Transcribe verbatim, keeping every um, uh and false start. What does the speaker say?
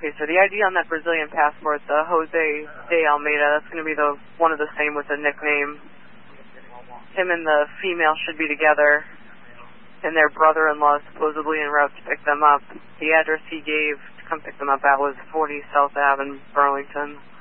Okay, so the I D on that Brazilian passport, the Jose de Almeida, that's going to be the one of the same with the nickname. Him and the female should be together, and their brother-in-law is supposedly en route to pick them up. The address he gave to come pick them up at was forty South Ave in Burlington.